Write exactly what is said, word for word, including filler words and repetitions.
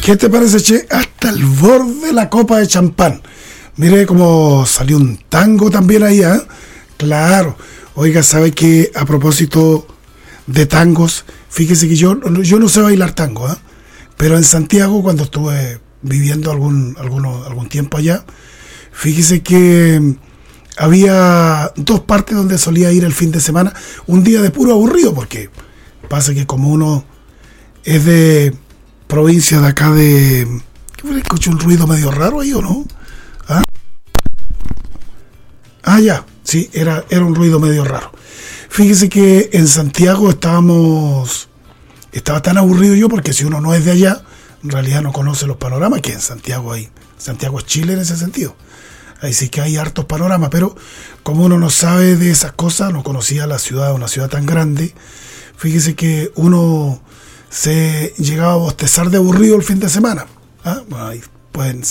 ¿Qué te parece, che? Hasta el borde de la copa de champán. Mire cómo salió un tango también ahí, ¿eh? Claro. Oiga, ¿sabe qué? A propósito de tangos, fíjese que yo, yo no sé bailar tango, ¿eh? Pero en Santiago, cuando estuve viviendo algún, alguno, algún tiempo allá, fíjese que había dos partes donde solía ir el fin de semana, un día de puro aburrido, porque pasa que como uno es de provincia de acá de... ¿Escucho un ruido medio raro ahí o no? ¿Ah? Ah, ya, sí, era, era un ruido medio raro. Fíjese que en Santiago estábamos... Estaba tan aburrido yo porque si uno no es de allá, en realidad no conoce los panoramas que en Santiago hay. Santiago es Chile en ese sentido. Ahí sí que hay hartos panoramas, pero como uno no sabe de esas cosas, no conocía la ciudad, una ciudad tan grande, fíjese que uno se llegaba a bostezar de aburrido el fin de semana. ¿Ah? Bueno, ahí pueden